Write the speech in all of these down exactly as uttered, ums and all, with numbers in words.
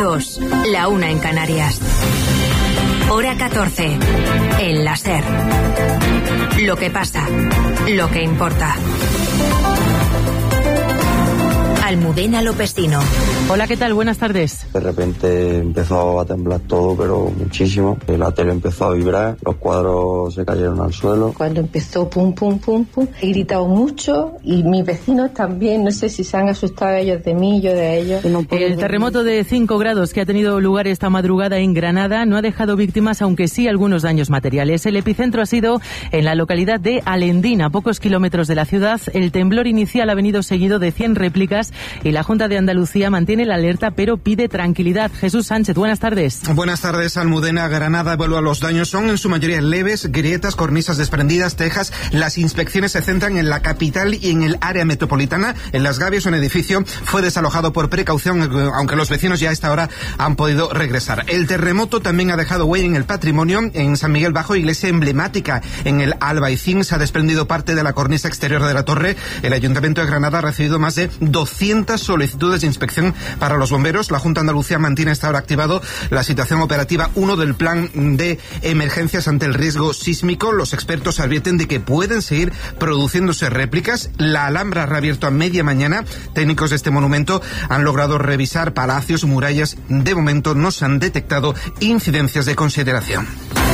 dos, la una en Canarias. Hora catorce, en la SER. Lo que pasa, lo que importa. Almudena Lopestino. Hola, ¿qué tal? Buenas tardes. De repente empezó a temblar todo, pero muchísimo. La tele empezó a vibrar, los cuadros se cayeron al suelo. Cuando empezó pum, pum, pum, pum, he gritado mucho y mis vecinos también. No sé si se han asustado ellos de mí, yo de ellos. No El terremoto de cinco grados que ha tenido lugar esta madrugada en Granada no ha dejado víctimas, aunque sí algunos daños materiales. El epicentro ha sido en la localidad de Alendín, a pocos kilómetros de la ciudad. El temblor inicial ha venido seguido de cien réplicas y la Junta de Andalucía mantiene la alerta, pero pide tranquilidad. Jesús Sánchez, buenas tardes. Buenas tardes, Almudena. Granada evalúa los daños. Son en su mayoría leves, grietas, cornisas desprendidas, tejas. Las inspecciones se centran en la capital y en el área metropolitana. En Las Gavias, un edificio fue desalojado por precaución, aunque los vecinos ya a esta hora han podido regresar. El terremoto también ha dejado huella en el patrimonio. En San Miguel Bajo, iglesia emblemática en el Albaicín, se ha desprendido parte de la cornisa exterior de la torre. El Ayuntamiento de Granada ha recibido más de doscientas solicitudes de inspección para los bomberos. La Junta de Andalucía mantiene hasta ahora activado la situación operativa uno del plan de emergencias ante el riesgo sísmico. Los expertos advierten de que pueden seguir produciéndose réplicas. La Alhambra ha reabierto a media mañana. Técnicos de este monumento han logrado revisar palacios, murallas. De momento no se han detectado incidencias de consideración.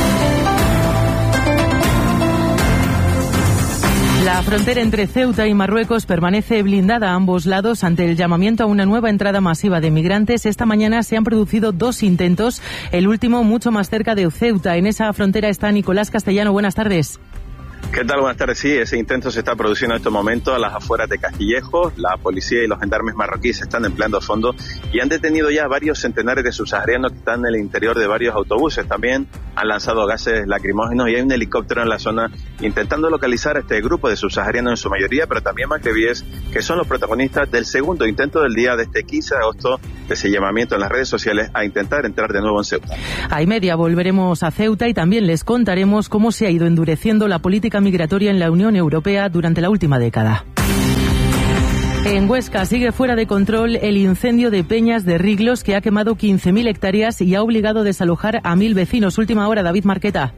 La frontera entre Ceuta y Marruecos permanece blindada a ambos lados ante el llamamiento a una nueva entrada masiva de migrantes. Esta mañana se han producido dos intentos, el último mucho más cerca de Ceuta. En esa frontera está Nicolás Castellano. Buenas tardes. ¿Qué tal? Buenas tardes. Sí, ese intento se está produciendo en estos momentos a las afueras de Castillejo. La policía y los gendarmes marroquíes están empleando fondos y han detenido ya varios centenares de subsaharianos que están en el interior de varios autobuses. También han lanzado gases lacrimógenos y hay un helicóptero en la zona intentando localizar a este grupo de subsaharianos en su mayoría, pero también magrebíes, que son los protagonistas del segundo intento del día de este quince de agosto, de ese llamamiento en las redes sociales a intentar entrar de nuevo en Ceuta. A y media volveremos a Ceuta y también les contaremos cómo se ha ido endureciendo la política migratoria en la Unión Europea durante la última década. En Huesca sigue fuera de control el incendio de Peñas de Riglos, que ha quemado quince mil hectáreas y ha obligado a desalojar a mil vecinos. Última hora, David Marqueta.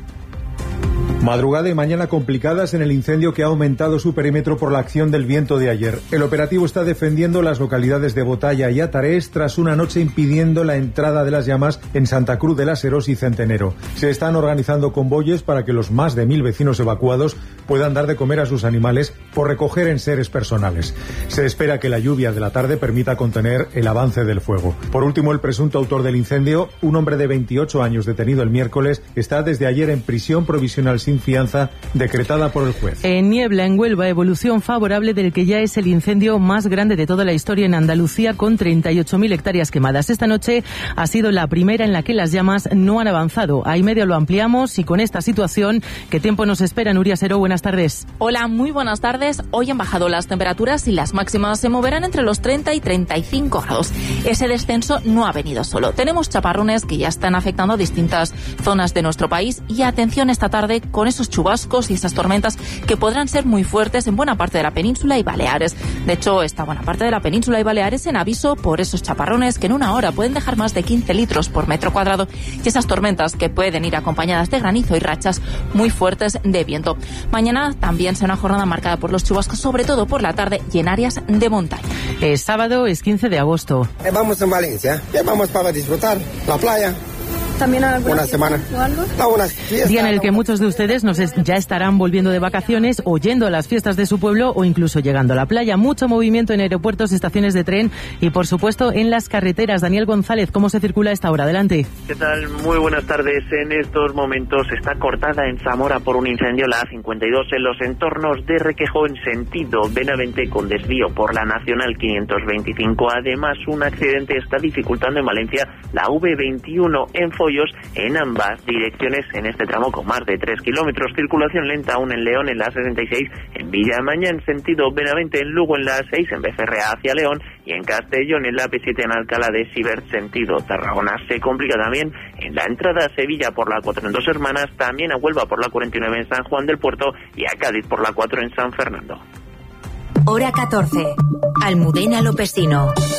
Madrugada y mañana complicadas en el incendio que ha aumentado su perímetro por la acción del viento de ayer. El operativo está defendiendo las localidades de Botalla y Atarés tras una noche impidiendo la entrada de las llamas en Santa Cruz de las Heros y Centenero. Se están organizando convoyes para que los más de mil vecinos evacuados puedan dar de comer a sus animales o recoger enseres personales. Se espera que la lluvia de la tarde permita contener el avance del fuego. Por último, el presunto autor del incendio, un hombre de veintiocho años detenido el miércoles, está desde ayer en prisión provisional sin fianza decretada por el juez. En Niebla, en Huelva, evolución favorable del que ya es el incendio más grande de toda la historia en Andalucía, con treinta y ocho mil hectáreas quemadas. Esta noche ha sido la primera en la que las llamas no han avanzado. Ahí medio lo ampliamos y con esta situación, ¿qué tiempo nos espera? Nuria Seró, buenas tardes. Hola, muy buenas tardes. Hoy han bajado las temperaturas y las máximas se moverán entre los treinta y treinta y cinco grados. Ese descenso no ha venido solo. Tenemos chaparrones que ya están afectando a distintas zonas de nuestro país y atención esta tarde con esos chubascos y esas tormentas que podrán ser muy fuertes en buena parte de la península y Baleares. De hecho, esta buena parte de la península y Baleares en aviso por esos chaparrones que en una hora pueden dejar más de quince litros por metro cuadrado y esas tormentas que pueden ir acompañadas de granizo y rachas muy fuertes de viento. Mañana también será una jornada marcada por los chubascos, sobre todo por la tarde y en áreas de montaña. Es sábado, es quince de agosto. Vamos en Valencia, vamos para disfrutar la playa. ¿También una semana o algo? No, una fiesta, Día en el que muchos de ustedes nos es, ya estarán volviendo de vacaciones o yendo a las fiestas de su pueblo o incluso llegando a la playa. Mucho movimiento en aeropuertos, estaciones de tren y, por supuesto, en las carreteras. Daniel González, ¿cómo se circula a esta hora? Adelante. ¿Qué tal? Muy buenas tardes. En estos momentos está cortada en Zamora por un incendio la A cincuenta y dos en los entornos de Requejo en sentido Benavente con desvío por la Nacional quinientos veinticinco. Además, un accidente está dificultando en Valencia la V veintiuno en Follos en ambas direcciones en este tramo con más de tres kilómetros. Circulación lenta aún en León en la sesenta y seis, en Villamaña en sentido Benavente, en Lugo en la seis, en Becerrea hacia León y en Castellón en la P siete en Alcalá de Sibert sentido Tarragona. Se complica también en la entrada a Sevilla por la cuatro en Dos Hermanas, también a Huelva por la cuarenta y nueve en San Juan del Puerto y a Cádiz por la cuatro en San Fernando. Hora catorce. Almudena Lopestino.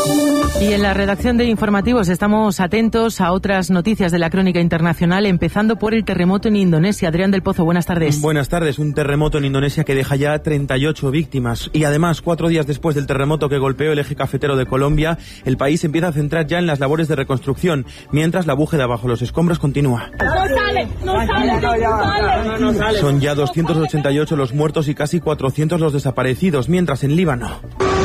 Y en la redacción de informativos estamos atentos a otras noticias de la crónica internacional, empezando por el terremoto en Indonesia. Adrián del Pozo, buenas tardes. Buenas tardes. Un terremoto en Indonesia que deja ya treinta y ocho víctimas. Y además, cuatro días después del terremoto que golpeó el eje cafetero de Colombia, el país empieza a centrar ya en las labores de reconstrucción, mientras la búsqueda bajo los escombros continúa. No sale, no sale, no, no sale. Son ya doscientos ochenta y ocho los muertos y casi cuatrocientos los desaparecidos, mientras en Líbano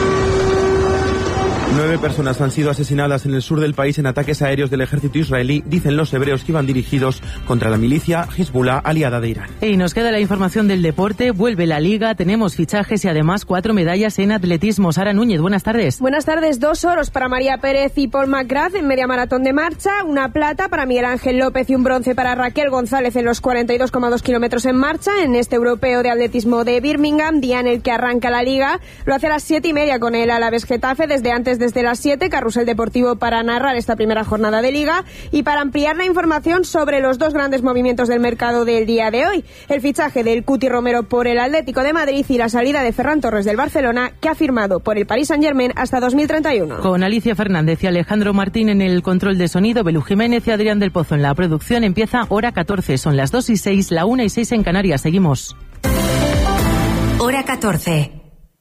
nueve personas han sido asesinadas en el sur del país en ataques aéreos del ejército israelí, dicen los hebreos que iban dirigidos contra la milicia Hezbollah, aliada de Irán. Y nos queda la información del deporte, vuelve la Liga, tenemos fichajes y además cuatro medallas en atletismo. Sara Núñez, buenas tardes. Buenas tardes, dos oros para María Pérez y Paul McGrath en media maratón de marcha, una plata para Miguel Ángel López y un bronce para Raquel González en los cuarenta y dos coma dos kilómetros en marcha en este europeo de atletismo de Birmingham, día en el que arranca la Liga. Lo hace a las siete y media con el Alavés Getafe, desde antes desde las siete, carrusel deportivo para narrar esta primera jornada de Liga y para ampliar la información sobre los dos grandes movimientos del mercado del día de hoy, el fichaje del Cuti Romero por el Atlético de Madrid y la salida de Ferran Torres del Barcelona, que ha firmado por el Paris Saint-Germain hasta dos mil treinta y uno. Con Alicia Fernández y Alejandro Martín en el control de sonido, Belú Jiménez y Adrián del Pozo en la producción, empieza Hora catorce, son las dos y seis, la una y seis en Canarias, seguimos. Hora catorce.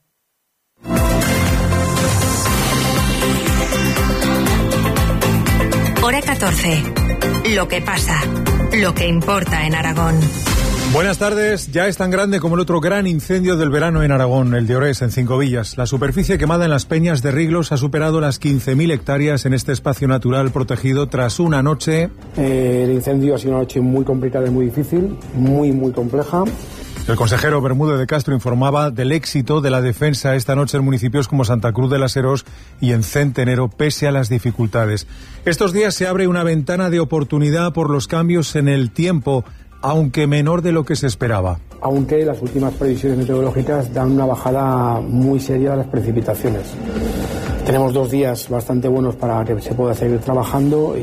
Hora catorce. Lo que pasa, lo que importa en Aragón. Buenas tardes. Ya es tan grande como el otro gran incendio del verano en Aragón, el de Orés, en Cinco Villas. La superficie quemada en las peñas de Riglos ha superado las quince mil hectáreas en este espacio natural protegido tras una noche. Eh, el incendio ha sido una noche muy complicada y muy difícil, muy, muy compleja. El consejero Bermúdez de Castro informaba del éxito de la defensa esta noche en municipios como Santa Cruz de las Heros y en Centenero, pese a las dificultades. Estos días se abre una ventana de oportunidad por los cambios en el tiempo, aunque menor de lo que se esperaba. Aunque las últimas previsiones meteorológicas dan una bajada muy seria de las precipitaciones. Tenemos dos días bastante buenos para que se pueda seguir trabajando y,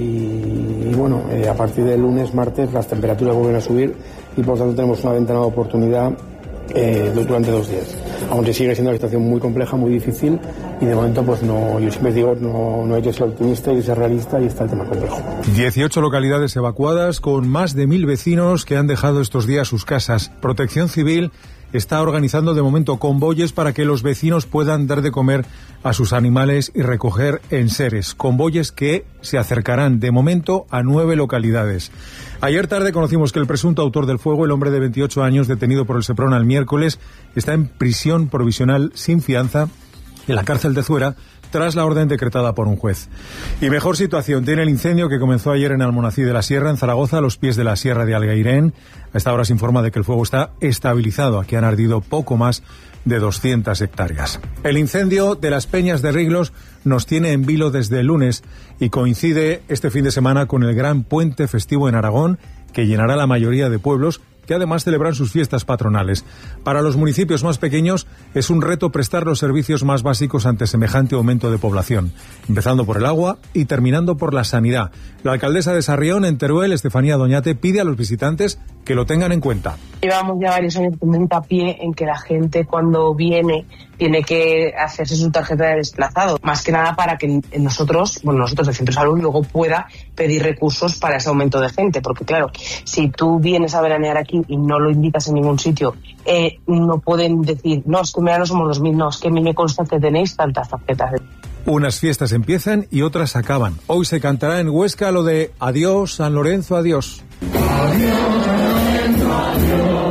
y bueno, eh, a partir del lunes, martes, las temperaturas vuelven a subir y por tanto tenemos una ventana de oportunidad eh, durante dos días. Aunque sigue siendo una situación muy compleja, muy difícil y de momento pues no, yo siempre digo, no, no hay que ser optimista, hay que ser realista y está el tema complejo. dieciocho localidades evacuadas con más de mil vecinos que han dejado estos días sus casas. Protección Civil está organizando de momento convoyes para que los vecinos puedan dar de comer a sus animales y recoger enseres. Convoyes que se acercarán de momento a nueve localidades. Ayer tarde conocimos que el presunto autor del fuego, el hombre de veintiocho años detenido por el Seprona el miércoles, está en prisión provisional sin fianza en la cárcel de Zuera tras la orden decretada por un juez. Y mejor situación tiene el incendio que comenzó ayer en Almonací de la Sierra, en Zaragoza, a los pies de la Sierra de Alguairén. A esta hora se informa de que el fuego está estabilizado. Aquí han ardido poco más de doscientas hectáreas. El incendio de las Peñas de Riglos nos tiene en vilo desde el lunes y coincide este fin de semana con el gran puente festivo en Aragón, que llenará la mayoría de pueblos que además celebran sus fiestas patronales. Para los municipios más pequeños es un reto prestar los servicios más básicos ante semejante aumento de población, empezando por el agua y terminando por la sanidad. La alcaldesa de Sarrión, en Teruel, Estefanía Doñate, pide a los visitantes que lo tengan en cuenta. Llevamos ya varios años con hincapié en que la gente cuando viene tiene que hacerse su tarjeta de desplazado, más que nada para que nosotros, bueno, nosotros de Centro de Salud luego pueda pedir recursos para ese aumento de gente, porque claro, si tú vienes a veranear aquí y no lo indicas en ningún sitio, eh, no pueden decir, no, es que mira, no somos dos mil, no, es que a mí me consta que tenéis tantas tarjetas. Unas fiestas empiezan y otras acaban. Hoy se cantará en Huesca lo de Adiós, San Lorenzo, adiós. Adiós, San Lorenzo, adiós.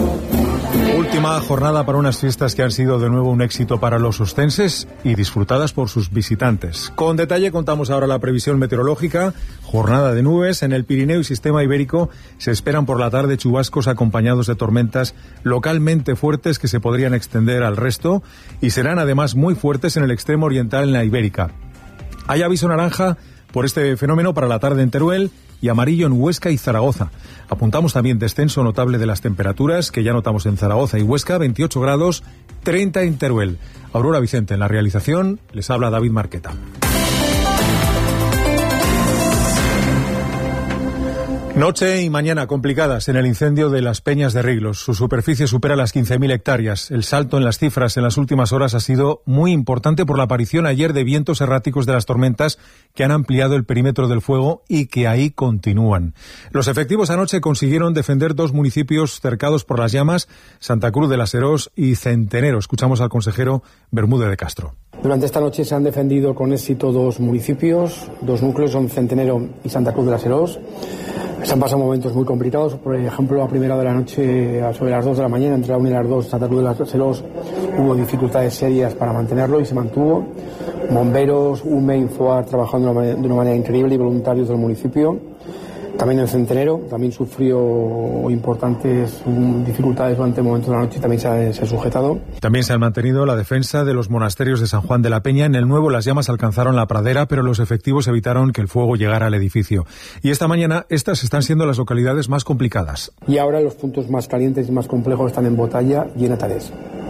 Última jornada para unas fiestas que han sido de nuevo un éxito para los ostenses y disfrutadas por sus visitantes. Con detalle contamos ahora la previsión meteorológica. Jornada de nubes en el Pirineo y Sistema Ibérico. Se esperan por la tarde chubascos acompañados de tormentas localmente fuertes que se podrían extender al resto y serán además muy fuertes en el extremo oriental en la Ibérica. Hay aviso naranja por este fenómeno para la tarde en Teruel y amarillo en Huesca y Zaragoza. Apuntamos también descenso notable de las temperaturas que ya notamos en Zaragoza y Huesca, veintiocho grados, treinta en Teruel. Aurora Vicente en la realización, les habla David Marqueta. Noche y mañana complicadas en el incendio de las Peñas de Riglos. Su superficie supera las quince mil hectáreas. El salto en las cifras en las últimas horas ha sido muy importante por la aparición ayer de vientos erráticos de las tormentas que han ampliado el perímetro del fuego y que ahí continúan. Los efectivos anoche consiguieron defender dos municipios cercados por las llamas, Santa Cruz de la Serós y Centenero. Escuchamos al consejero Bermúdez de Castro. Durante esta noche se han defendido con éxito dos municipios, dos núcleos, son Centenero y Santa Cruz de la Serós. Se han pasado momentos muy complicados. Por ejemplo, a primera de la noche, sobre las dos de la mañana, entre la una y las dos, Santa Cruz de la Serós, hubo dificultades serias para mantenerlo y se mantuvo. Bomberos, U M E, Infoar, trabajando de una manera increíble y voluntarios del municipio. También en Centenero, también sufrió importantes dificultades durante el momento de la noche y también se ha, se ha sujetado. También se ha mantenido la defensa de los monasterios de San Juan de la Peña. En el Nuevo las llamas alcanzaron la pradera, pero los efectivos evitaron que el fuego llegara al edificio. Y esta mañana estas están siendo las localidades más complicadas. Y ahora los puntos más calientes y más complejos están en Botalla y en Atarés.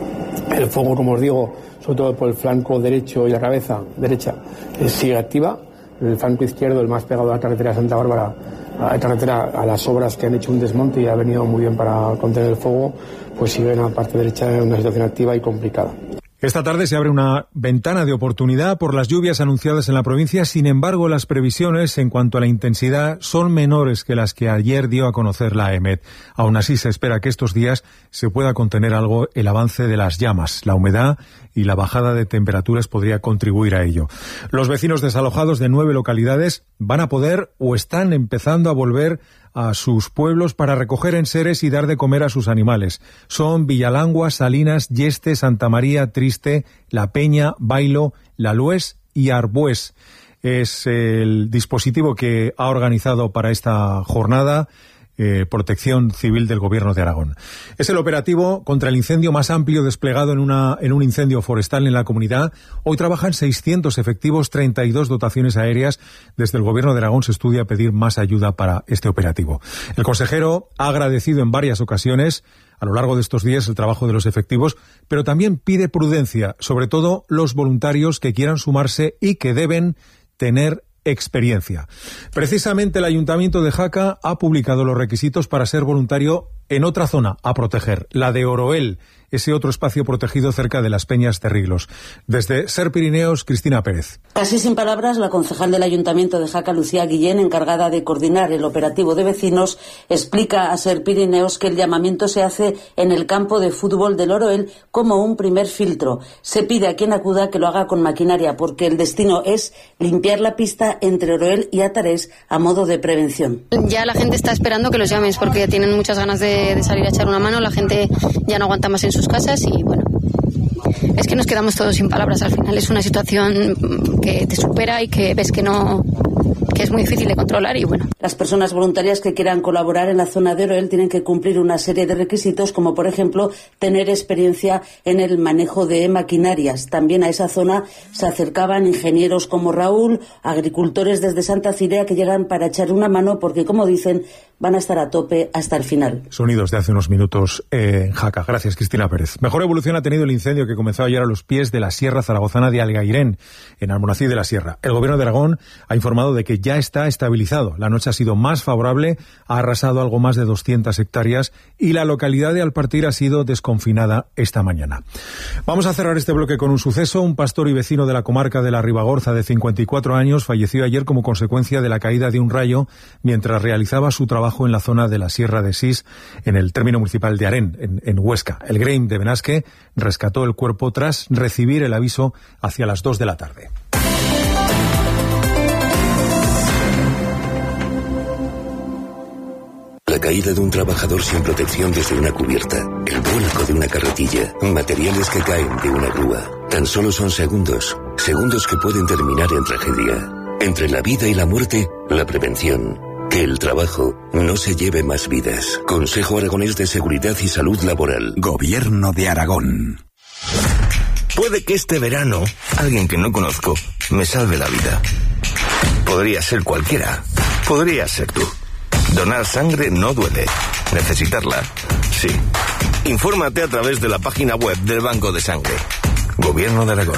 El fuego, como os digo, sobre todo por el flanco derecho y la cabeza derecha, sigue activa. El flanco izquierdo, el más pegado a la carretera de Santa Bárbara, a la carretera, a las obras que han hecho un desmonte y ha venido muy bien para contener el fuego, pues sigue en la parte derecha en una situación activa y complicada. Esta tarde se abre una ventana de oportunidad por las lluvias anunciadas en la provincia. Sin embargo, las previsiones en cuanto a la intensidad son menores que las que ayer dio a conocer la EMET. Aún así, se espera que estos días se pueda contener algo el avance de las llamas. La humedad y la bajada de temperaturas podría contribuir a ello. Los vecinos desalojados de nueve localidades van a poder o están empezando a volver a sus pueblos para recoger enseres y dar de comer a sus animales. Son Villalangua, Salinas, Yeste, Santa María, Triste, La Peña, Bailo, La Lues y Arbués. Es el dispositivo que ha organizado para esta jornada Eh, Protección Civil del Gobierno de Aragón. Es el operativo contra el incendio más amplio desplegado en, una, en un incendio forestal en la comunidad. Hoy trabajan seiscientos efectivos, treinta y dos dotaciones aéreas. Desde el Gobierno de Aragón se estudia pedir más ayuda para este operativo. El consejero ha agradecido en varias ocasiones a lo largo de estos días el trabajo de los efectivos, pero también pide prudencia, sobre todo los voluntarios que quieran sumarse y que deben tener experiencia. Precisamente el Ayuntamiento de Jaca ha publicado los requisitos para ser voluntario en otra zona a proteger, la de Oroel, ese otro espacio protegido cerca de las Peñas de Riglos. Desde Ser Pirineos, Cristina Pérez. Casi sin palabras, la concejal del Ayuntamiento de Jaca, Lucía Guillén, encargada de coordinar el operativo de vecinos, explica a Ser Pirineos que el llamamiento se hace en el campo de fútbol del Oroel como un primer filtro. Se pide a quien acuda que lo haga con maquinaria porque el destino es limpiar la pista entre Oroel y Atarés a modo de prevención. Ya la gente está esperando que los llames porque tienen muchas ganas de de salir a echar una mano, la gente ya no aguanta más en sus casas y bueno, es que nos quedamos todos sin palabras al final. Es una situación que te supera y que ves que no, que es muy difícil de controlar y bueno. Las personas voluntarias que quieran colaborar en la zona de Oroel tienen que cumplir una serie de requisitos, como por ejemplo tener experiencia en el manejo de maquinarias. También a esa zona se acercaban ingenieros como Raúl, agricultores desde Santa Cirea que llegan para echar una mano porque, como dicen, van a estar a tope hasta el final. Sonidos de hace unos minutos en Jaca. Gracias, Cristina Pérez. Mejor evolución ha tenido el incendio que comenzó ayer a los pies de la Sierra Zaragozana de Algairén, en Almonací de la Sierra. El Gobierno de Aragón ha informado de que ya está estabilizado. La noche ha sido más favorable, ha arrasado algo más de doscientas hectáreas y la localidad de Alpartir ha sido desconfinada esta mañana. Vamos a cerrar este bloque con un suceso. Un pastor y vecino de la comarca de la Ribagorza de cincuenta y cuatro años falleció ayer como consecuencia de la caída de un rayo mientras realizaba su trabajo en la zona de la Sierra de Sis, en el término municipal de Arén, en, en Huesca. El Grem de Benasque rescató el cuerpo tras recibir el aviso hacia las dos de la tarde. La caída de un trabajador sin protección desde una cubierta, el vuelco de una carretilla, materiales que caen de una grúa. Tan solo son segundos, segundos que pueden terminar en tragedia. Entre la vida y la muerte, la prevención. Que el trabajo no se lleve más vidas. Consejo Aragonés de Seguridad y Salud Laboral. Gobierno de Aragón. Puede que este verano alguien que no conozco me salve la vida. Podría ser cualquiera. Podría ser tú. Donar sangre no duele. Necesitarla, sí. Infórmate a través de la página web del Banco de Sangre. Gobierno de Aragón.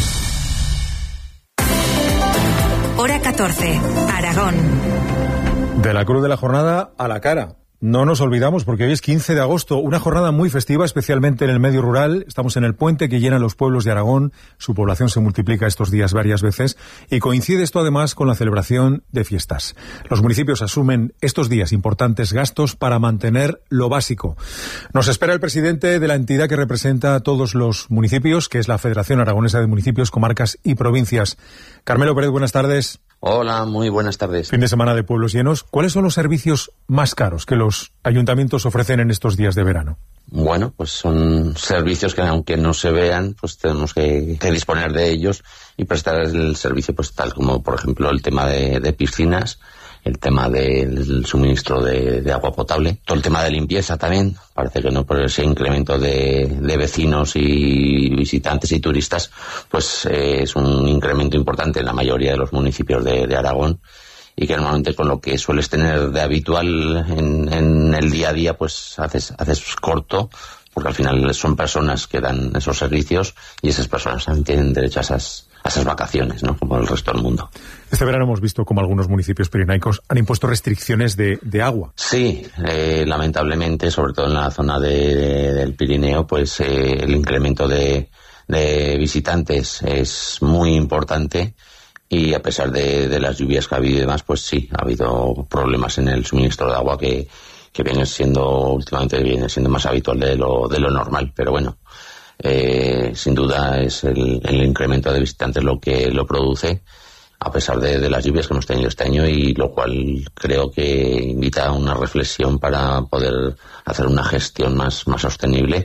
Hora catorce, Aragón. De la cruz de la jornada a la cara. No nos olvidamos porque hoy es quince de agosto, una jornada muy festiva, especialmente en el medio rural. Estamos en el puente que llena los pueblos de Aragón. Su población se multiplica estos días varias veces y coincide esto además con la celebración de fiestas. Los municipios asumen estos días importantes gastos para mantener lo básico. Nos espera el presidente de la entidad que representa a todos los municipios, que es la Federación Aragonesa de Municipios, Comarcas y Provincias. Carmelo Pérez, buenas tardes. Hola, muy buenas tardes. Fin de semana de pueblos llenos. ¿Cuáles son los servicios más caros que los ayuntamientos ofrecen en estos días de verano? Bueno, pues son servicios que aunque no se vean, pues tenemos que, que disponer de ellos y prestar el servicio, pues tal como por ejemplo el tema de, de piscinas, el tema del suministro de, de agua potable, todo el tema de limpieza también. Parece que no, por ese incremento de, de vecinos y visitantes y turistas, pues eh, es un incremento importante en la mayoría de los municipios de, de Aragón, y que normalmente con lo que sueles tener de habitual en, en el día a día, pues haces, haces corto, porque al final son personas que dan esos servicios y esas personas también tienen derecho a esas, a esas vacaciones, ¿no? Como el resto del mundo. Este verano hemos visto como algunos municipios pirenaicos han impuesto restricciones de, de agua. Sí, eh, lamentablemente, sobre todo en la zona de, de, del Pirineo, pues eh, el incremento de, de visitantes es muy importante. Y a pesar de, de las lluvias que ha habido y demás, pues sí, ha habido problemas en el suministro de agua que, que viene siendo, últimamente viene siendo más habitual de lo, de lo normal. Pero bueno, eh, sin duda es el, el incremento de visitantes lo que lo produce, a pesar de, de las lluvias que hemos tenido este año, y lo cual creo que invita a una reflexión para poder hacer una gestión más, más sostenible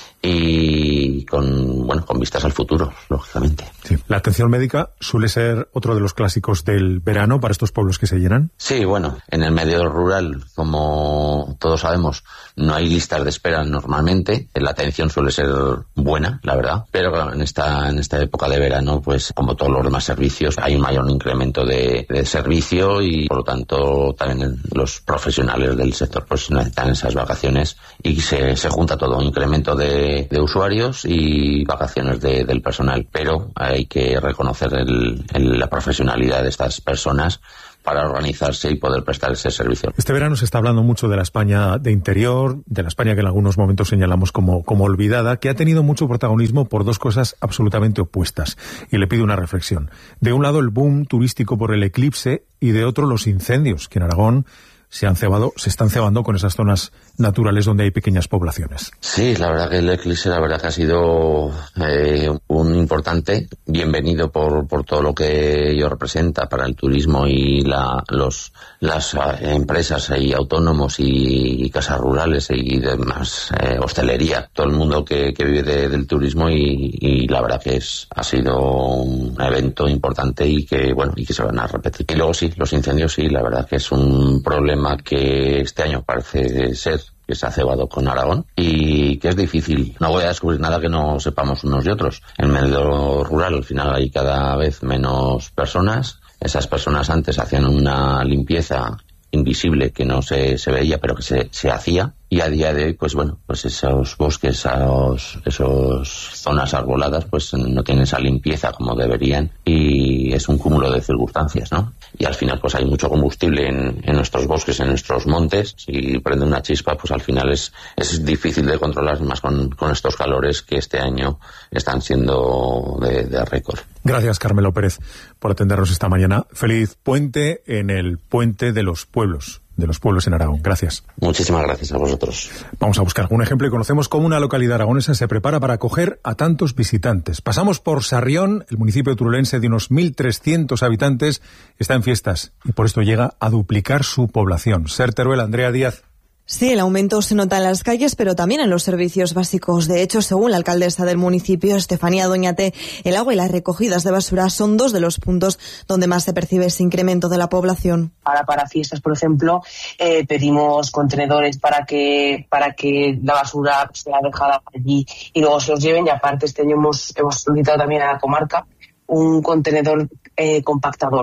y con bueno con vistas al futuro, lógicamente. Sí. La atención médica suele ser otro de los clásicos del verano para estos pueblos que se llenan. Sí, bueno, en el medio rural, como todos sabemos, no hay listas de espera normalmente. La atención suele ser buena, la verdad, pero claro, en esta en esta época de verano, pues como todos los demás servicios, hay un mayor incremento de, de servicio y por lo tanto también los profesionales del sector pues necesitan esas vacaciones y se, se junta todo, un incremento de de usuarios y vacaciones de, del personal, pero hay que reconocer el, el, la profesionalidad de estas personas para organizarse y poder prestar ese servicio. Este verano se está hablando mucho de la España de interior, de la España que en algunos momentos señalamos como, como olvidada, que ha tenido mucho protagonismo por dos cosas absolutamente opuestas. Y le pido una reflexión. De un lado el boom turístico por el eclipse y de otro los incendios, que en Aragón se han cebado, se están cebando con esas zonas naturales donde hay pequeñas poblaciones. Sí, la verdad que el eclipse, la verdad que ha sido eh, un importante, bienvenido por, por todo lo que ello representa para el turismo y la, los, las empresas y autónomos y, y casas rurales y demás, eh, hostelería, todo el mundo que, que vive de, del turismo y, y la verdad que es, ha sido un evento importante y que, bueno, y que se van a repetir. Y luego sí, los incendios sí, la verdad que es un problema que este año parece ser que se ha cebado con Aragón y que es difícil. No voy a descubrir nada que no sepamos unos y otros. En el medio rural al final hay cada vez menos personas. Esas personas antes hacían una limpieza invisible que no se, se veía pero que se, se hacía, y a día de hoy pues bueno, pues esos bosques, esos, esos zonas arboladas pues no tienen esa limpieza como deberían y es un cúmulo de circunstancias, ¿no? Y al final pues hay mucho combustible en, en nuestros bosques, en nuestros montes. Si prende una chispa pues al final es, es difícil de controlar, más con, con estos calores que este año están siendo de, de récord. Gracias, Carmelo Pérez, por atendernos esta mañana. Feliz puente en el puente de los pueblos, de los pueblos en Aragón. Gracias. Muchísimas gracias a vosotros. Vamos a buscar algún ejemplo y conocemos cómo una localidad aragonesa se prepara para acoger a tantos visitantes. Pasamos por Sarrión, el municipio turulense de unos mil trescientos habitantes, está en fiestas y por esto llega a duplicar su población. Ser Teruel, Andrea Díaz. Sí, el aumento se nota en las calles, pero también en los servicios básicos. De hecho, según la alcaldesa del municipio, Estefanía Doñate, el agua y las recogidas de basura son dos de los puntos donde más se percibe ese incremento de la población. Ahora para fiestas, por ejemplo, eh, pedimos contenedores para que para que la basura sea dejada allí y luego se los lleven. Y aparte este año hemos, hemos solicitado también a la comarca un contenedor eh, compactador,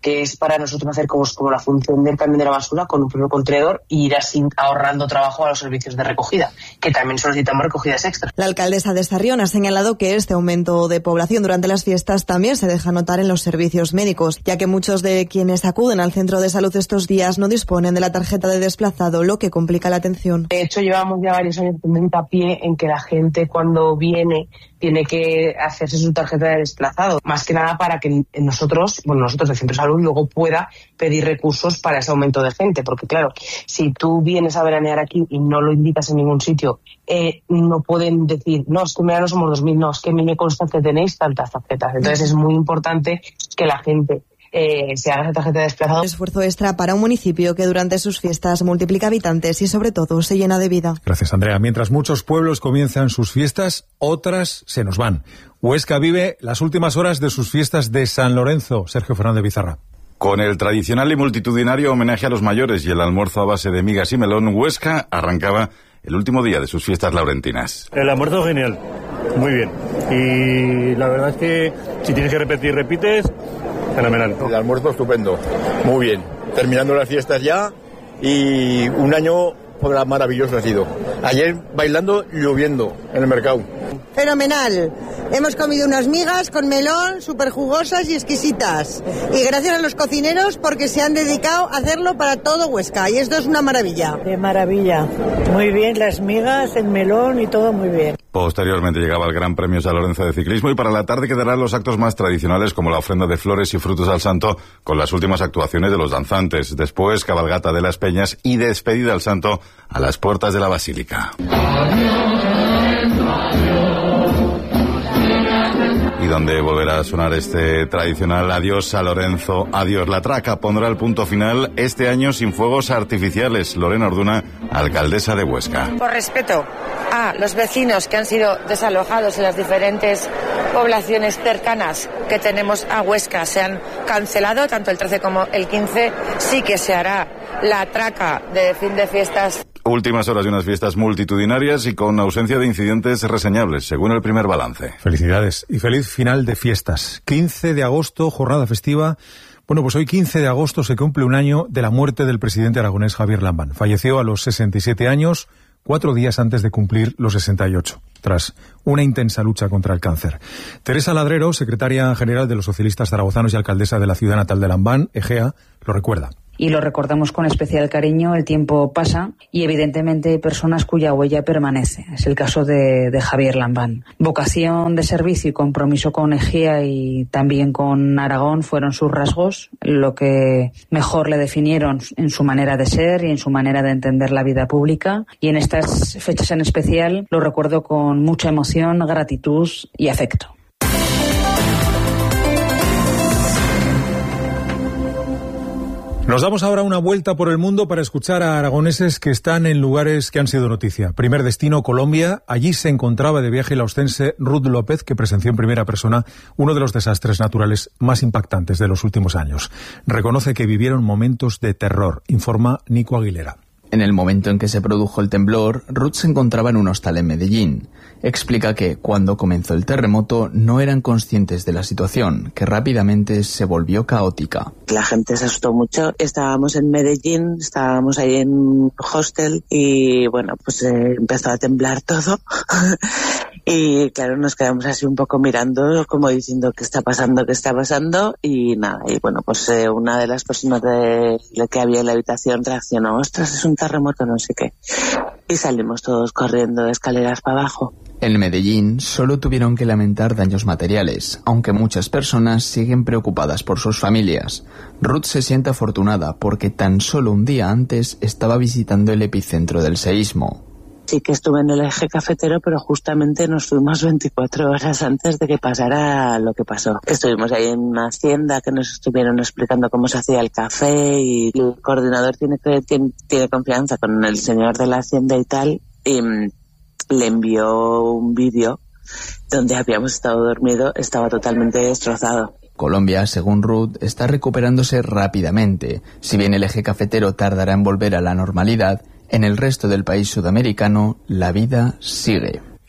que es para nosotros hacer como, como la función del camión de la basura con un propio contenedor y ir así ahorrando trabajo a los servicios de recogida, que también solicitamos recogidas extras. La alcaldesa de Sarrión ha señalado que este aumento de población durante las fiestas también se deja notar en los servicios médicos, ya que muchos de quienes acuden al centro de salud estos días no disponen de la tarjeta de desplazado, lo que complica la atención. De hecho, llevamos ya varios años poniendo hincapié en que la gente cuando viene tiene que hacerse su tarjeta de desplazado, más que nada para que nosotros, bueno, nosotros del centro de salud luego pueda pedir recursos para ese aumento de gente, porque claro, si tú vienes a veranear aquí y no lo indicas en ningún sitio, eh, no pueden decir, no, es que mira, no somos dos mil, no, es que a mí me consta que tenéis tantas tarjetas. Entonces es muy importante que la gente Eh, se haga esa tarjeta de desplazado. Esfuerzo extra para un municipio que durante sus fiestas multiplica habitantes y sobre todo se llena de vida. Gracias, Andrea. Mientras muchos pueblos comienzan sus fiestas, otras se nos van. Huesca vive las últimas horas de sus fiestas de San Lorenzo. Sergio Fernández Bizarra. Con el tradicional y multitudinario homenaje a los mayores y el almuerzo a base de migas y melón, Huesca arrancaba el último día de sus fiestas laurentinas. El almuerzo genial, muy bien. Y la verdad es que si tienes que repetir, repites, fenomenal. El almuerzo estupendo, muy bien. Terminando las fiestas ya y un año maravilloso ha sido. Ayer bailando, lloviendo en el mercado. Fenomenal. Hemos comido unas migas con melón súper jugosas y exquisitas. Y gracias a los cocineros porque se han dedicado a hacerlo para todo Huesca. Y esto es una maravilla. De maravilla. Muy bien, las migas, el melón y todo muy bien. Posteriormente llegaba el Gran Premio San Lorenzo de Ciclismo y para la tarde quedarán los actos más tradicionales como la ofrenda de flores y frutos al santo con las últimas actuaciones de los danzantes. Después, cabalgata de las peñas y despedida al santo a las puertas de la basílica. Y donde volverá a sonar este tradicional adiós San Lorenzo, adiós la traca, pondrá el punto final este año sin fuegos artificiales. Lorena Orduna, alcaldesa de Huesca. Por respeto a los vecinos que han sido desalojados en las diferentes poblaciones cercanas que tenemos a Huesca, se han cancelado tanto el trece como el quince. Sí que se hará la traca de fin de fiestas. Últimas horas de unas fiestas multitudinarias y con ausencia de incidentes reseñables, según el primer balance. Felicidades y feliz final de fiestas. quince de agosto, jornada festiva. Bueno, pues hoy quince de agosto se cumple un año de la muerte del presidente aragonés Javier Lambán. Falleció a los sesenta y siete años, cuatro días antes de cumplir los sesenta y ocho, tras una intensa lucha contra el cáncer. Teresa Ladrero, secretaria general de los socialistas zaragozanos y alcaldesa de la ciudad natal de Lambán, Egea, lo recuerda. Y lo recordamos con especial cariño. El tiempo pasa y evidentemente hay personas cuya huella permanece. Es el caso de, de Javier Lambán. Vocación de servicio y compromiso con Egea y también con Aragón fueron sus rasgos, lo que mejor le definieron en su manera de ser y en su manera de entender la vida pública. Y en estas fechas en especial lo recuerdo con mucha emoción, gratitud y afecto. Nos damos ahora una vuelta por el mundo para escuchar a aragoneses que están en lugares que han sido noticia. Primer destino, Colombia. Allí se encontraba de viaje la ostense Ruth López, que presenció en primera persona uno de los desastres naturales más impactantes de los últimos años. Reconoce que vivieron momentos de terror, informa Nico Aguilera. En el momento en que se produjo el temblor, Ruth se encontraba en un hostal en Medellín. Explica que, cuando comenzó el terremoto, no eran conscientes de la situación, que rápidamente se volvió caótica. La gente se asustó mucho. Estábamos en Medellín, estábamos ahí en un hostel y, bueno, pues eh, empezó a temblar todo. Y, claro, nos quedamos así un poco mirando, como diciendo qué está pasando, qué está pasando. Y nada, y bueno, pues eh, una de las personas de lo que había en la habitación reaccionó, ostras, es un terremoto, no sé qué. Y salimos todos corriendo de escaleras para abajo. En Medellín solo tuvieron que lamentar daños materiales, aunque muchas personas siguen preocupadas por sus familias. Ruth se siente afortunada porque tan solo un día antes estaba visitando el epicentro del seísmo. Sí que estuve en el eje cafetero, pero justamente nos fuimos veinticuatro horas antes de que pasara lo que pasó. Estuvimos ahí en una hacienda que nos estuvieron explicando cómo se hacía el café y el coordinador tiene, tiene, tiene confianza con el señor de la hacienda y tal, y mm, le envió un vídeo donde habíamos estado dormidos, estaba totalmente destrozado. Colombia, según Ruth, está recuperándose rápidamente. Si bien el eje cafetero tardará en volver a la normalidad, en el resto del país sudamericano la vida sigue. Y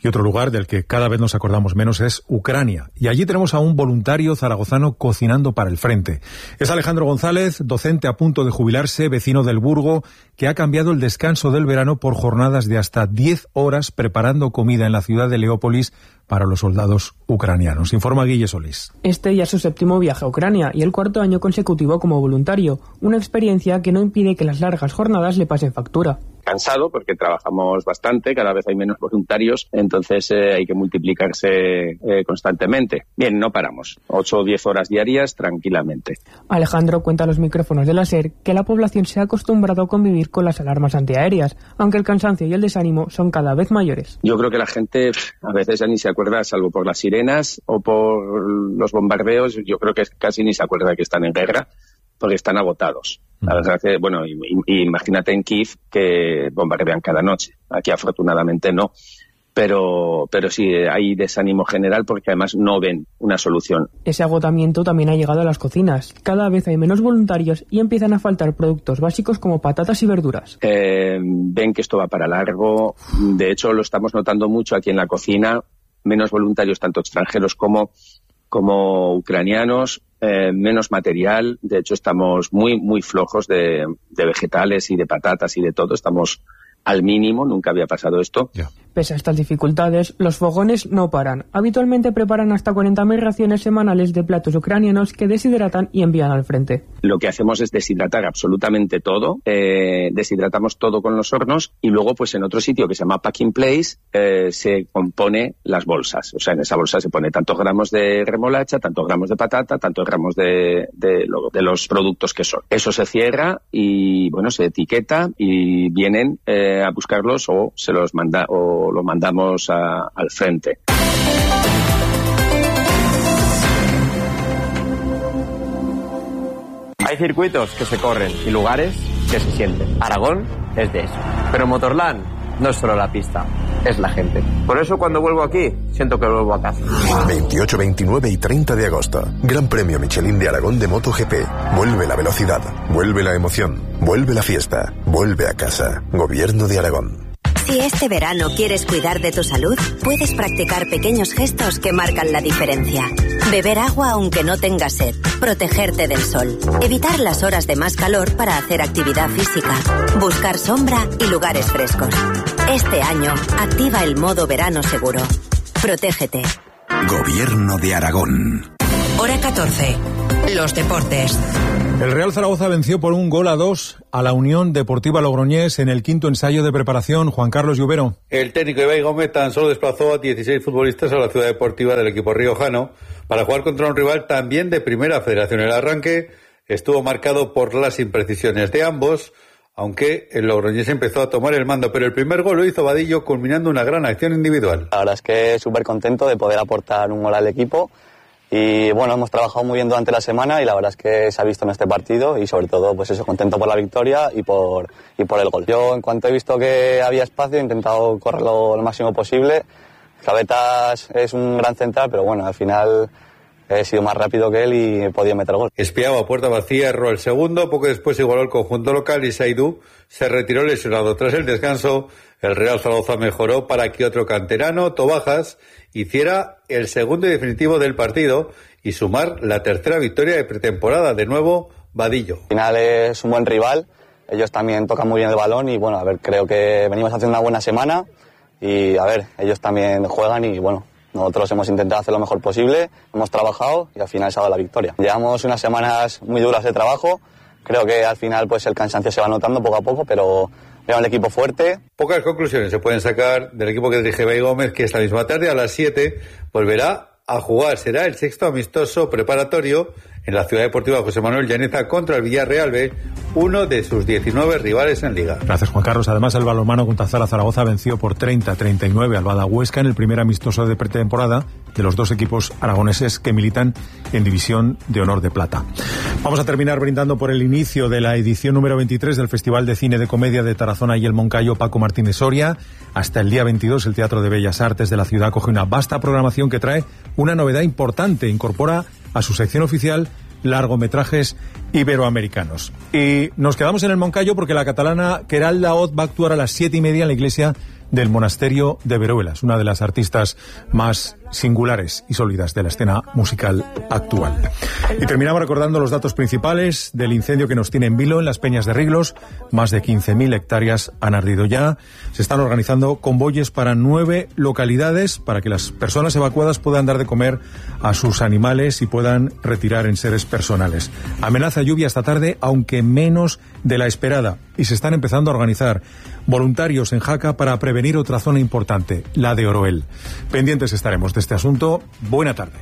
Y otro lugar del que cada vez nos acordamos menos es Ucrania. Y allí tenemos a un voluntario zaragozano cocinando para el frente. Es Alejandro González, docente a punto de jubilarse, vecino del Burgo, que ha cambiado el descanso del verano por jornadas de hasta diez horas preparando comida en la ciudad de Leópolis para los soldados ucranianos. Informa Guille Solís. Este ya es su séptimo viaje a Ucrania y el cuarto año consecutivo como voluntario, una experiencia que no impide que las largas jornadas le pasen factura. Cansado porque trabajamos bastante, cada vez hay menos voluntarios, entonces eh, hay que multiplicarse eh, constantemente. Bien, no paramos, ocho o diez horas diarias tranquilamente. Alejandro cuenta a los micrófonos de la SER que la población se ha acostumbrado a convivir con las alarmas antiaéreas, aunque el cansancio y el desánimo son cada vez mayores. Yo creo que la gente a veces ya ni se acuerda, salvo por las sirenas o por los bombardeos, yo creo que casi ni se acuerda que están en guerra, porque están agotados. La verdad es que, bueno, y, y, imagínate en Kiev que bombardean cada noche. Aquí afortunadamente no. Pero, pero sí, hay desánimo general porque además no ven una solución. Ese agotamiento también ha llegado a las cocinas. Cada vez hay menos voluntarios y empiezan a faltar productos básicos como patatas y verduras. Eh, ven que esto va para largo. De hecho, lo estamos notando mucho aquí en la cocina. Menos voluntarios, tanto extranjeros como, como ucranianos. Eh, menos material, de hecho estamos muy muy flojos de, de vegetales y de patatas y de todo, estamos al mínimo, nunca había pasado esto. Yeah. Pese a estas dificultades, los fogones no paran. Habitualmente preparan hasta cuarenta mil raciones semanales de platos ucranianos que deshidratan y envían al frente. Lo que hacemos es deshidratar absolutamente todo, eh, deshidratamos todo con los hornos y luego pues en otro sitio que se llama Packing Place eh, se compone las bolsas. O sea, en esa bolsa se pone tantos gramos de remolacha, tantos gramos de patata, tantos gramos de, de, lo, de los productos que son. Eso se cierra y bueno, se etiqueta y vienen eh, a buscarlos o se los manda o lo mandamos a, al frente. Hay circuitos que se corren y lugares que se sienten. Aragón es de eso. Pero Motorland no es solo la pista, es la gente. Por eso cuando vuelvo aquí, siento que vuelvo a casa. veintiocho, veintinueve y treinta de agosto. Gran Premio Michelin de Aragón de MotoGP. Vuelve la velocidad, vuelve la emoción, vuelve la fiesta, vuelve a casa. Gobierno de Aragón. Si este verano quieres cuidar de tu salud, puedes practicar pequeños gestos que marcan la diferencia. Beber agua aunque no tengas sed, protegerte del sol, evitar las horas de más calor para hacer actividad física, buscar sombra y lugares frescos. Este año, activa el modo verano seguro. Protégete. Gobierno de Aragón. Hora catorce. Los deportes. El Real Zaragoza venció por un gol a dos a la Unión Deportiva Logroñés en el quinto ensayo de preparación. Juan Carlos Lluvero. El técnico Ibai Gómez tan solo desplazó a dieciséis futbolistas a la ciudad deportiva del equipo riojano para jugar contra un rival también de Primera Federación. El arranque estuvo marcado por las imprecisiones de ambos, aunque el Logroñés empezó a tomar el mando, pero el primer gol lo hizo Vadillo culminando una gran acción individual. La verdad es que súper contento de poder aportar un gol al equipo. Y bueno, hemos trabajado muy bien durante la semana y la verdad es que se ha visto en este partido y sobre todo pues eso, contento por la victoria y por, y por el gol. Yo en cuanto he visto que había espacio he intentado correrlo lo máximo posible. Cabetas es un gran central, pero bueno, al final he sido más rápido que él y he podido meter gol. Espiaba a puerta vacía, erró el segundo, poco después igualó el conjunto local y Saidú se retiró lesionado. Tras el descanso, el Real Zaragoza mejoró para que otro canterano, Tobajas, hiciera el segundo y definitivo del partido y sumar la tercera victoria de pretemporada. De nuevo, Vadillo. Al final es un buen rival, ellos también tocan muy bien el balón y bueno, a ver, creo que venimos haciendo una buena semana y a ver, ellos también juegan y bueno, nosotros hemos intentado hacer lo mejor posible, hemos trabajado y al final se ha dado la victoria. Llevamos unas semanas muy duras de trabajo, creo que al final pues el cansancio se va notando poco a poco, pero veo un equipo fuerte. Pocas conclusiones se pueden sacar del equipo que dirige Ibai Gómez, que esta misma tarde a las siete volverá a jugar. Será el sexto amistoso preparatorio en la Ciudad Deportiva José Manuel Llaneza contra el Villarreal B, uno de sus diecinueve rivales en Liga. Gracias, Juan Carlos. Además, el balonmano Guntazara Zaragoza venció por treinta a treinta y nueve al Bada Huesca en el primer amistoso de pretemporada de los dos equipos aragoneses que militan en División de Honor de Plata. Vamos a terminar brindando por el inicio de la edición número veintitrés del Festival de Cine de Comedia de Tarazona y el Moncayo Paco Martínez Soria. Hasta el día veintidós, el Teatro de Bellas Artes de la ciudad coge una vasta programación que trae una novedad importante. Incorpora a su sección oficial largometrajes iberoamericanos. Y nos quedamos en el Moncayo porque la catalana Queralda Ot va a actuar a las siete y media en la iglesia del monasterio de Veruelas, una de las artistas más singulares y sólidas de la escena musical actual. Y terminamos recordando los datos principales del incendio que nos tiene en vilo, en las Peñas de Riglos. Más de quince mil hectáreas han ardido ya. Se están organizando convoyes para nueve localidades para que las personas evacuadas puedan dar de comer a sus animales y puedan retirar enseres personales. Amenaza lluvia esta tarde, aunque menos de la esperada. Y se están empezando a organizar voluntarios en Jaca para prevenir otra zona importante, la de Oroel. Pendientes estaremos de este asunto. Buena tarde.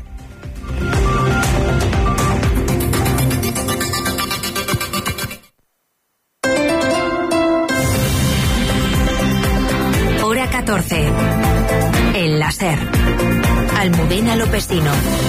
Hora catorce. El láser. Almudena Lopesino.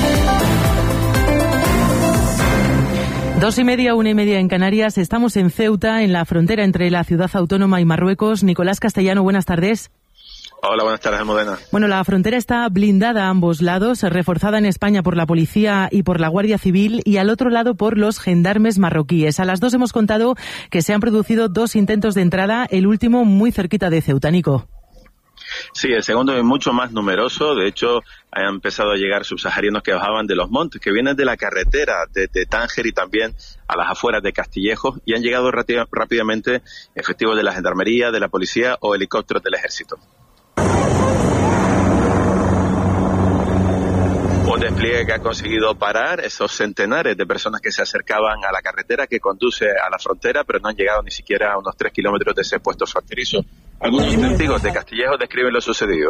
Dos y media, una y media en Canarias. Estamos en Ceuta, en la frontera entre la ciudad autónoma y Marruecos. Nicolás Castellano, buenas tardes. Hola, buenas tardes, Almudena. Bueno, la frontera está blindada a ambos lados, reforzada en España por la policía y por la Guardia Civil, y al otro lado por los gendarmes marroquíes. A las dos hemos contado que se han producido dos intentos de entrada, el último muy cerquita de Ceuta. Nico. Sí, el segundo es mucho más numeroso. De hecho, han empezado a llegar subsaharianos que bajaban de los montes, que vienen de la carretera de, de Tánger y también a las afueras de Castillejo, y han llegado rápidamente efectivos de la gendarmería, de la policía o helicópteros del ejército. Un despliegue que ha conseguido parar esos centenares de personas que se acercaban a la carretera que conduce a la frontera, pero no han llegado ni siquiera a unos tres kilómetros de ese puesto fronterizo. Algunos testigos de Castillejo describen lo sucedido.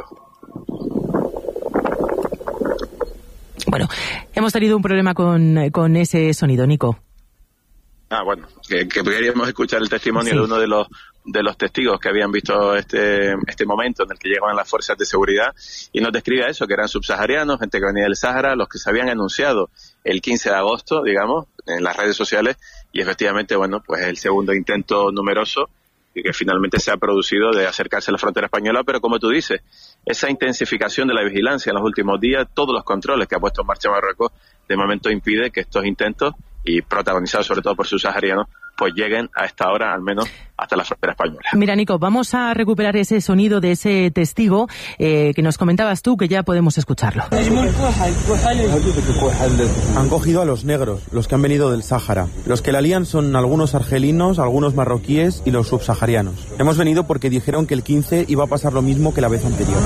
Bueno, hemos tenido un problema con, con ese sonido, Nico. Ah, bueno, que, que queríamos escuchar el testimonio Sí. de uno de los de los testigos que habían visto este este momento en el que llegaban las fuerzas de seguridad, y nos describe eso, que eran subsaharianos, gente que venía del Sáhara, los que se habían anunciado el quince de agosto, digamos, en las redes sociales, y efectivamente, bueno, pues el segundo intento numeroso y que finalmente se ha producido de acercarse a la frontera española, pero como tú dices, esa intensificación de la vigilancia en los últimos días, todos los controles que ha puesto en marcha Marruecos, de momento impide que estos intentos, y protagonizados sobre todo por subsaharianos, pues lleguen a esta hora, al menos, hasta la frontera española. Mira, Nico, vamos a recuperar ese sonido de ese testigo eh, que nos comentabas tú, que ya podemos escucharlo. Han cogido a los negros, los que han venido del Sáhara. Los que la lían son algunos argelinos, algunos marroquíes y los subsaharianos. Hemos venido porque dijeron que el quince iba a pasar lo mismo que la vez anterior.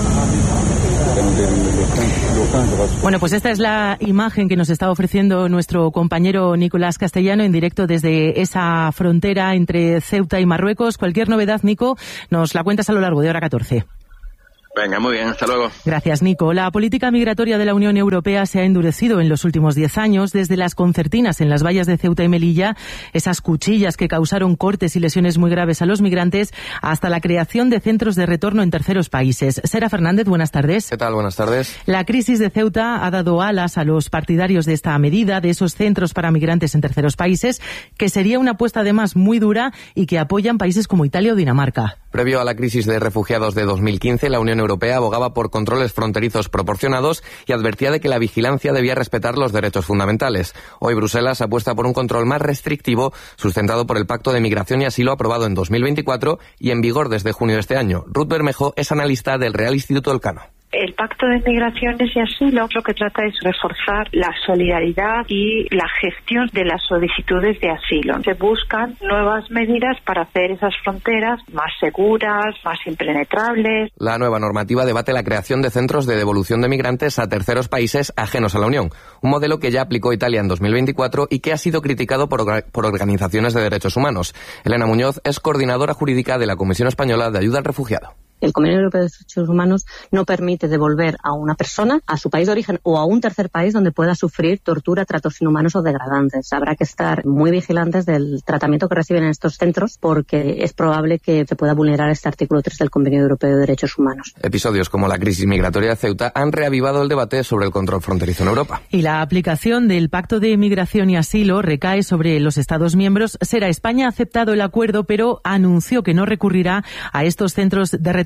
Bueno, pues esta es la imagen que nos está ofreciendo nuestro compañero Nicolás Castellano en directo desde esa frontera entre Ceuta y Marruecos. Cualquier novedad, Nico, nos la cuentas a lo largo de hora catorce. Venga, muy bien, hasta luego. Gracias, Nico. La política migratoria de la Unión Europea se ha endurecido en los últimos diez años, desde las concertinas en las vallas de Ceuta y Melilla, esas cuchillas que causaron cortes y lesiones muy graves a los migrantes, hasta la creación de centros de retorno en terceros países. Sara Fernández, buenas tardes. ¿Qué tal? Buenas tardes. La crisis de Ceuta ha dado alas a los partidarios de esta medida, de esos centros para migrantes en terceros países, que sería una apuesta además muy dura y que apoyan países como Italia o Dinamarca. Previo a la crisis de refugiados de dos mil quince, la Unión Europea abogaba por controles fronterizos proporcionados y advertía de que la vigilancia debía respetar los derechos fundamentales. Hoy Bruselas apuesta por un control más restrictivo, sustentado por el Pacto de Migración y Asilo aprobado en dos mil veinticuatro y en vigor desde junio de este año. Ruth Bermejo es analista del Real Instituto Elcano. El Pacto de Migraciones y Asilo lo que trata es reforzar la solidaridad y la gestión de las solicitudes de asilo. Se buscan nuevas medidas para hacer esas fronteras más seguras, más impenetrables. La nueva normativa debate la creación de centros de devolución de migrantes a terceros países ajenos a la Unión, un modelo que ya aplicó Italia en dos mil veinticuatro y que ha sido criticado por, por organizaciones de derechos humanos. Elena Muñoz es coordinadora jurídica de la Comisión Española de Ayuda al Refugiado. El Convenio Europeo de Derechos Humanos no permite devolver a una persona a su país de origen o a un tercer país donde pueda sufrir tortura, tratos inhumanos o degradantes. Habrá que estar muy vigilantes del tratamiento que reciben en estos centros porque es probable que se pueda vulnerar este artículo tres del Convenio Europeo de Derechos Humanos. Episodios como la crisis migratoria de Ceuta han reavivado el debate sobre el control fronterizo en Europa. Y la aplicación del Pacto de Migración y Asilo recae sobre los Estados miembros. Será España ha aceptado el acuerdo, pero anunció que no recurrirá a estos centros de retención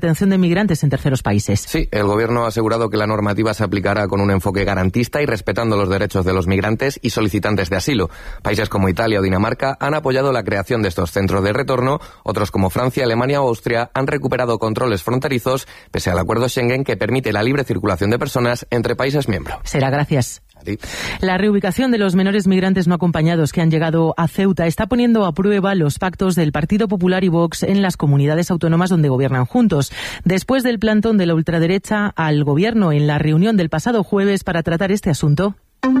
retención de migrantes en terceros países. Sí, el gobierno ha asegurado que la normativa se aplicará con un enfoque garantista y respetando los derechos de los migrantes y solicitantes de asilo. Países como Italia o Dinamarca han apoyado la creación de estos centros de retorno, otros como Francia, Alemania o Austria han recuperado controles fronterizos pese al acuerdo Schengen que permite la libre circulación de personas entre países miembros. Será gracias. La reubicación de los menores migrantes no acompañados que han llegado a Ceuta está poniendo a prueba los pactos del Partido Popular y Vox en las comunidades autónomas donde gobiernan juntos. Después del plantón de la ultraderecha al gobierno en la reunión del pasado jueves para tratar este asunto,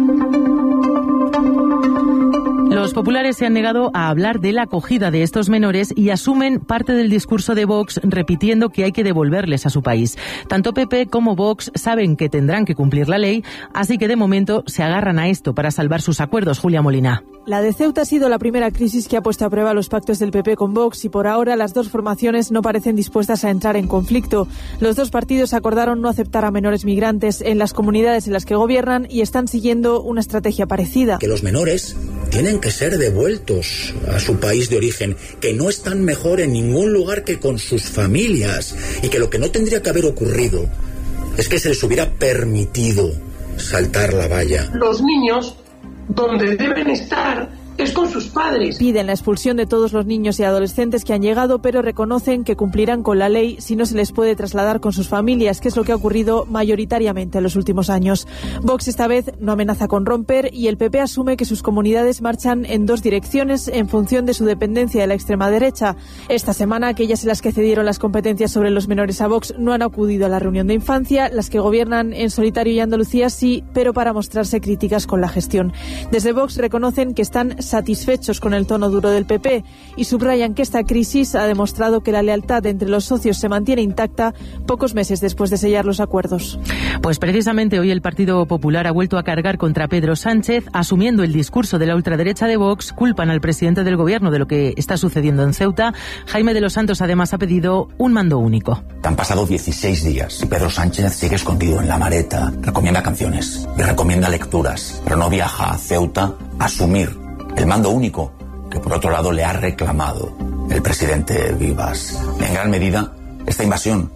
los populares se han negado a hablar de la acogida de estos menores y asumen parte del discurso de Vox repitiendo que hay que devolverles a su país. Tanto P P como Vox saben que tendrán que cumplir la ley, así que de momento se agarran a esto para salvar sus acuerdos. Julia Molina. La de Ceuta ha sido la primera crisis que ha puesto a prueba los pactos del P P con Vox y por ahora las dos formaciones no parecen dispuestas a entrar en conflicto. Los dos partidos acordaron no aceptar a menores migrantes en las comunidades en las que gobiernan y están siguiendo una estrategia parecida. Que los menores tienen que ser devueltos a su país de origen, que no están mejor en ningún lugar que con sus familias y que lo que no tendría que haber ocurrido es que se les hubiera permitido saltar la valla. Los niños donde deben estar es con sus padres. Piden la expulsión de todos los niños y adolescentes que han llegado, pero reconocen que cumplirán con la ley si no se les puede trasladar con sus familias, que es lo que ha ocurrido mayoritariamente en los últimos años. Vox esta vez no amenaza con romper y el P P asume que sus comunidades marchan en dos direcciones en función de su dependencia de la extrema derecha. Esta semana, aquellas en las que cedieron las competencias sobre los menores a Vox no han acudido a la reunión de infancia, las que gobiernan en solitario y Andalucía sí, pero para mostrarse críticas con la gestión. Desde Vox reconocen que están satisfechos con el tono duro del P P y subrayan que esta crisis ha demostrado que la lealtad entre los socios se mantiene intacta pocos meses después de sellar los acuerdos. Pues precisamente hoy el Partido Popular ha vuelto a cargar contra Pedro Sánchez, asumiendo el discurso de la ultraderecha de Vox, culpan al presidente del gobierno de lo que está sucediendo en Ceuta. Jaime de los Santos además ha pedido un mando único. Han pasado dieciséis días y Pedro Sánchez sigue escondido en la Mareta, recomienda canciones y recomienda lecturas, pero no viaja a Ceuta a asumir el mando único que por otro lado le ha reclamado el presidente Vivas. En gran medida, esta invasión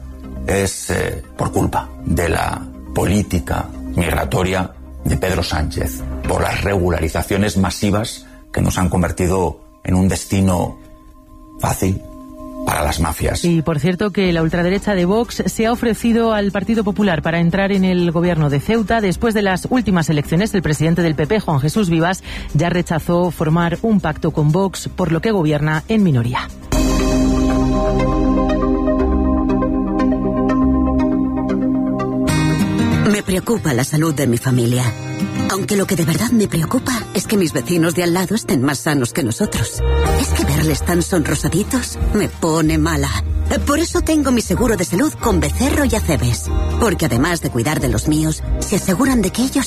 es eh, por culpa de la política migratoria de Pedro Sánchez, por las regularizaciones masivas que nos han convertido en un destino fácil para las mafias. Y por cierto que la ultraderecha de Vox se ha ofrecido al Partido Popular para entrar en el gobierno de Ceuta. Después de las últimas elecciones, el presidente del P P, Juan Jesús Vivas, ya rechazó formar un pacto con Vox, por lo que gobierna en minoría. Me preocupa la salud de mi familia. Aunque lo que de verdad me preocupa es que mis vecinos de al lado estén más sanos que nosotros. Es que verles tan sonrosaditos me pone mala. Por eso tengo mi seguro de salud con Becerro y Acebes. Porque además de cuidar de los míos, se aseguran de que ellos